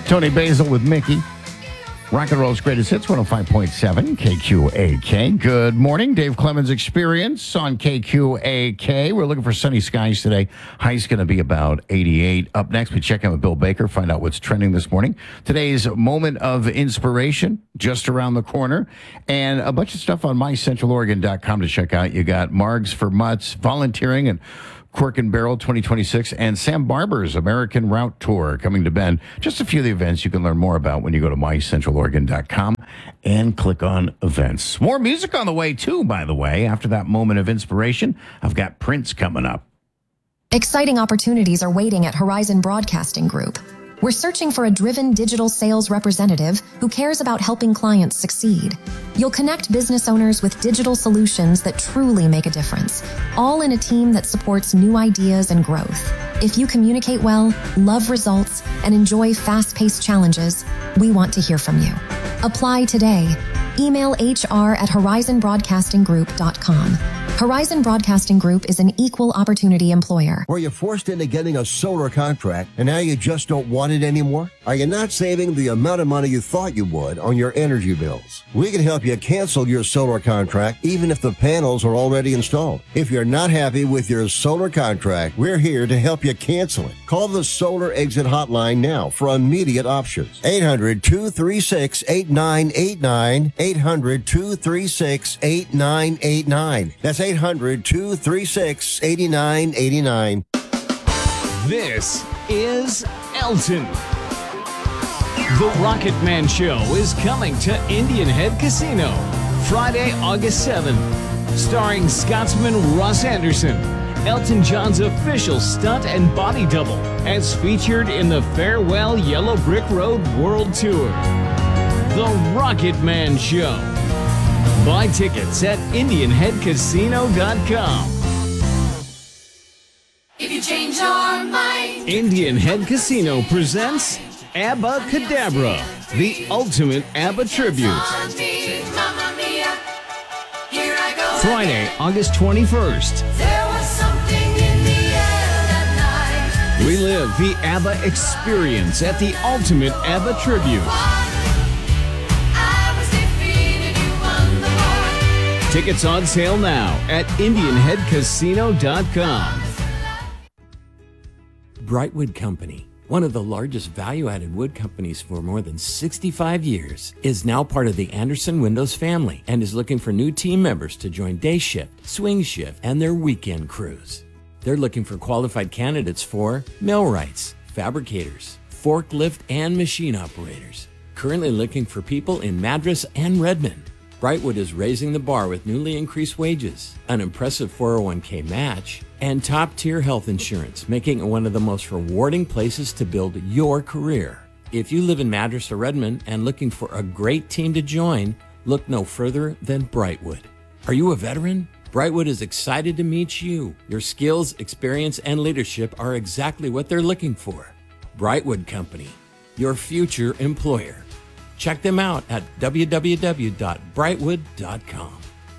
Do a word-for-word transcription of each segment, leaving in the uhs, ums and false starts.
Tony Basil with Mickey. Rock and Roll's Greatest Hits, one oh five point seven K Q A K. Good morning. Dave Clemens Experience on K Q A K. We're looking for sunny skies today. High's going to be about eighty-eight. Up next, we check in with Bill Baker, find out what's trending this morning. Today's Moment of Inspiration, just around the corner. And a bunch of stuff on my central oregon dot com to check out. You got Margs for Mutts, volunteering, and Cork and Barrel twenty twenty-six, and Sam Barber's American Route Tour coming to Bend. Just a few of the events you can learn more about when you go to my central oregon dot com and click on events. More music on the way, too, by the way. After that moment of inspiration, I've got Prince coming up. Exciting opportunities are waiting at Horizon Broadcasting Group. We're searching for a driven digital sales representative who cares about helping clients succeed. You'll connect business owners with digital solutions that truly make a difference, all in a team that supports new ideas and growth. If you communicate well, love results, and enjoy fast-paced challenges, we want to hear from you. Apply today. Email H R at horizon broadcasting group dot com. Horizon Broadcasting Group is an equal opportunity employer. Were you forced into getting a solar contract and now you just don't want it anymore? Are you not saving the amount of money you thought you would on your energy bills? We can help you cancel your solar contract even if the panels are already installed. If you're not happy with your solar contract, we're here to help you cancel it. Call the Solar Exit Hotline now for immediate options. eight hundred, two three six, eight nine eight nine. eight hundred, two three six, eight nine eight nine. That's eight hundred, two three six, eight nine eight nine. This is Elton. The Rocket Man Show is coming to Indian Head Casino Friday, August seventh. Starring Scotsman Russ Anderson, Elton John's official stunt and body double, as featured in the Farewell Yellow Brick Road World Tour. The Rocket Man Show. Buy tickets at indian head casino dot com. If you change your mind, Indian Head Casino presents ABBA Cadabra, the ultimate ABBA tribute. on me, Mamma Mia. Here I go Friday, again. August twenty-first. There was something in the air that night. Relive the ABBA experience at the ultimate ABBA tribute. I was defeated, you won the war. Tickets on sale now at indian head casino dot com. Brightwood Company, one of the largest value-added wood companies for more than sixty-five years, is now part of the Anderson Windows family and is looking for new team members to join day shift, swing shift, and their weekend crews. They're looking for qualified candidates for millwrights, fabricators, forklift, and machine operators. Currently looking for people in Madras and Redmond. Brightwood is raising the bar with newly increased wages, an impressive four oh one k match, and top-tier health insurance, making it one of the most rewarding places to build your career. If you live in Madras or Redmond and looking for a great team to join, look no further than Brightwood. Are you a veteran? Brightwood is excited to meet you. Your skills, experience, and leadership are exactly what they're looking for. Brightwood Company, your future employer. Check them out at w w w dot brightwood dot com.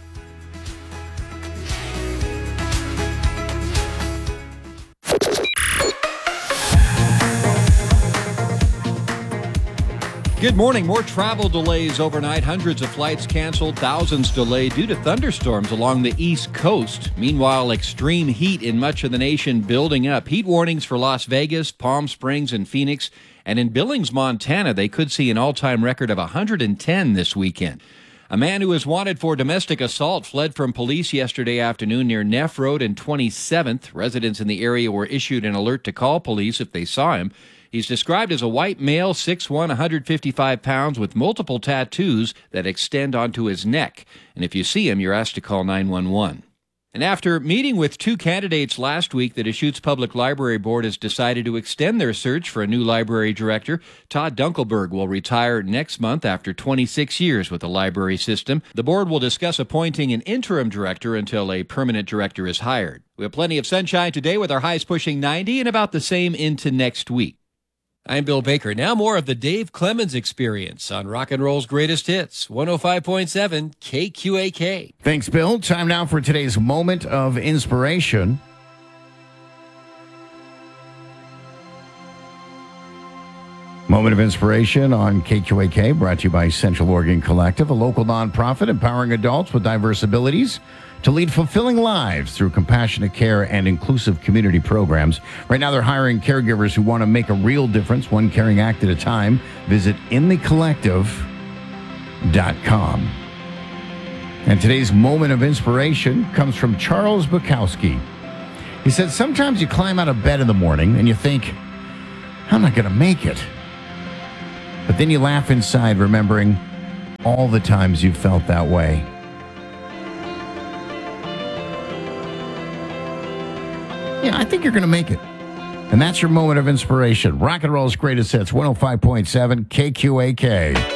Good morning. More travel delays overnight. Hundreds of flights canceled, thousands delayed due to thunderstorms along the East Coast. Meanwhile, extreme heat in much of the nation building up. Heat warnings for Las Vegas, Palm Springs, and Phoenix. And in Billings, Montana, they could see an all-time record of one hundred ten this weekend. A man who is wanted for domestic assault fled from police yesterday afternoon near Neff Road and twenty-seventh. Residents in the area were issued an alert to call police if they saw him. He's described as a white male, six foot one, one hundred fifty-five pounds, with multiple tattoos that extend onto his neck. And if you see him, you're asked to call nine one one. And after meeting with two candidates last week, the Deschutes Public Library Board has decided to extend their search for a new library director. Todd Dunkelberg will retire next month after twenty-six years with the library system. The board will discuss appointing an interim director until a permanent director is hired. We have plenty of sunshine today with our highs pushing ninety and about the same into next week. I'm Bill Baker. Now more of the Dave Clemens Experience on Rock and Roll's Greatest Hits, one oh five point seven K Q A K. Thanks, Bill. Time now for today's Moment of Inspiration. Moment of Inspiration on K Q A K, brought to you by Central Oregon Collective, a local nonprofit empowering adults with diverse abilities to lead fulfilling lives through compassionate care and inclusive community programs. Right now, they're hiring caregivers who want to make a real difference, one caring act at a time. Visit in the collective dot com. And today's Moment of Inspiration comes from Charles Bukowski. He said, sometimes you climb out of bed in the morning and you think, I'm not going to make it. But then you laugh inside, remembering all the times you felt that way. Yeah, I think you're going to make it. And that's your Moment of Inspiration. Rock and Roll's greatest hits, one oh five point seven K Q A K.